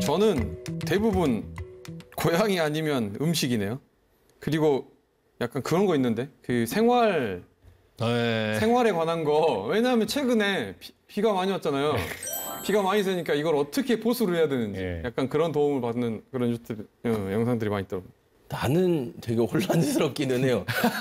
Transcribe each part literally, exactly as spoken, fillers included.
저는 대부분 고양이 아니면 음식이네요. 그리고 약간 그런 거 있는데 그 생활 네. 생활에 관한 거. 왜냐하면 최근에 비, 비가 많이 왔잖아요. 비가 많이 새니까 이걸 어떻게 보수를 해야 되는지 네. 약간 그런 도움을 받는 그런 유튜브 어, 영상들이 많이 있더라고요. 나는 되게 혼란스럽기는 해요.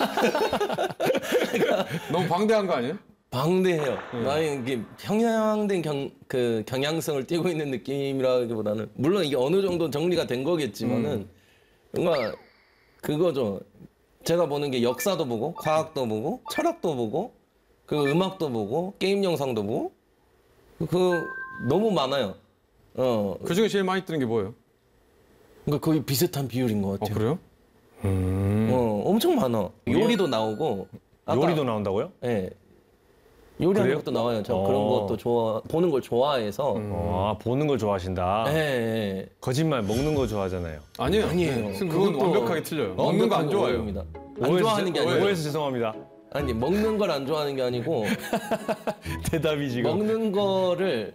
너무 방대한 거 아니에요? 방대해요. 나는 이게 평양된 경, 그 경향성을 띠고 있는 느낌이라기보다는 물론 이게 어느 정도 정리가 된 거겠지만은 음. 뭔가 그거죠. 제가 보는 게 역사도 보고 과학도 보고 철학도 보고 그 음악도 보고 게임 영상도 보고 그 너무 많아요. 어, 그 중에 제일 많이 뜨는 게 뭐예요? 그러니까 거의 비슷한 비율인 것 어, 같아요. 그래요? 음. 어, 엄청 많아. 요리도 나오고 아까- 요리도 나온다고요? 예. 요리하는 그래요? 것도 나와요. 저 어. 그런 것도 좋아, 보는 걸 좋아해서. 음. 아, 보는 걸 좋아하신다. 예, 예. 거짓말, 먹는 거 좋아하잖아요. 아니에요. 아니에요. 네. 그건 그것도 완벽하게 틀려요. 먹는 거 안 완벽하게 좋아해요. 오해입니다. 안 오해해서 좋아하는 게 죄- 아니고 오해해서 죄송합니다. 아니 먹는 걸 안 좋아하는 게 아니고 대답이 지금. 먹는 거를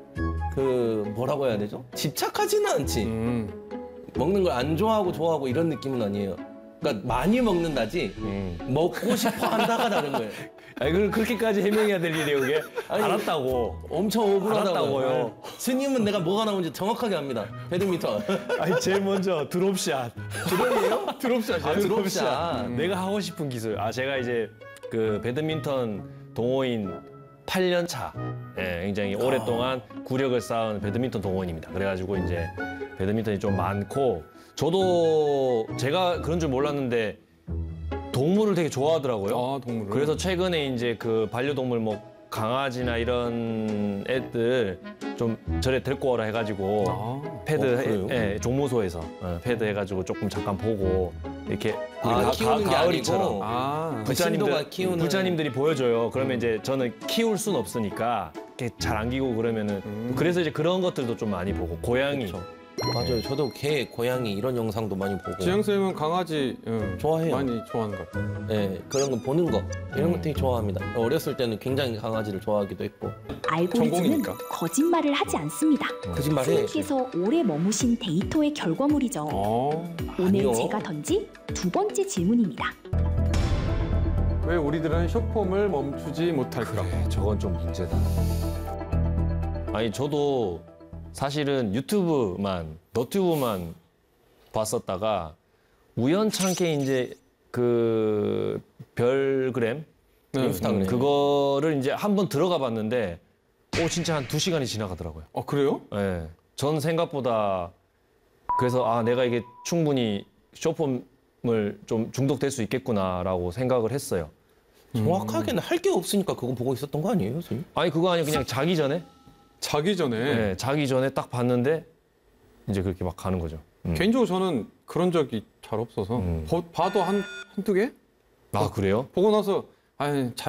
그 뭐라고 해야 되죠? 집착하지는 않지. 음. 먹는 걸 안 좋아하고 좋아하고 이런 느낌은 아니에요. 그러니까 많이 먹는다지 음. 먹고 싶어 한다가 다른 거예요. 아니, 그 그렇게까지 해명해야 될 일이에요, 그게? 아니, 알았다고. 엄청 억울하다고요. 알았다고요. 스님은 내가 뭐가 나오는지 정확하게 압니다. 배드민턴. 아니, 제일 먼저 드롭샷. 드롭이에요? 드롭샷이에요? 아, 드롭샷. 음. 내가 하고 싶은 기술. 아, 제가 이제 그 배드민턴 동호인 팔 년 차. 예, 굉장히 오랫동안 구력을 쌓은 배드민턴 동호인입니다. 그래가지고 이제 배드민턴이 좀 많고, 저도 제가 그런 줄 몰랐는데 동물을 되게 좋아하더라고요. 아, 동물을. 그래서 최근에 이제 그 반려동물 뭐 강아지나 이런 애들 좀 절에 데리고 오라 해가지고 아. 패드 어, 그래요? 해, 예, 종무소에서 어, 패드 해가지고 조금 잠깐 보고 이렇게 아, 우리 가- 키우는 게 가을이처럼 아니고 아. 부자님들 키우는 부자님들이 보여줘요. 그러면 이제 저는 키울 순 없으니까 이렇게 잘 안기고 그러면은 음. 그래서 이제 그런 것들도 좀 많이 보고 고양이. 그쵸. 맞아요. 저도 개, 고양이 이런 영상도 많이 보고. 지영 쌤은 강아지 응, 좋아해요. 많이 좋아하는 것 같아요. 네, 그런 거 보는 거 이런 거 되게 좋아합니다. 어렸을 때는 굉장히 강아지를 좋아하기도 했고. 알고리즘은 전공이니까. 거짓말을 하지 않습니다. 거짓말해. 스님께서 오래 머무신 데이터의 결과물이죠. 어. 오늘 아니요. 제가 던진 두 번째 질문입니다. 왜 우리들은 숏폼을 멈추지 못할까? 그래, 저건 좀 문제다. 아니 저도 사실은 유튜브만 너튜브만 봤었다가 우연찮게 이제 그 별그램 네. 인스타그램. 그거를 이제 한번 들어가 봤는데 오 진짜 한 두 시간이 지나가더라고요. 어, 그래요? 예. 전 생각보다 그래서 아 내가 이게 충분히 숏폼을 좀 중독될 수 있겠구나라고 생각을 했어요. 정확하게는 할 게 없으니까 그거 보고 있었던 거 아니에요, 선생님? 아니 그거 아니고 그냥 자기 전에 자기 전에. 예, 자기 전에 딱 봤는데 이제 그렇게 막 가는 거죠. 음. 개인적으로 저는 그런 적이 잘 없어서 음. 보- 봐도 한, 한두 개? 아 그래요? 보고 나서 아니, 자,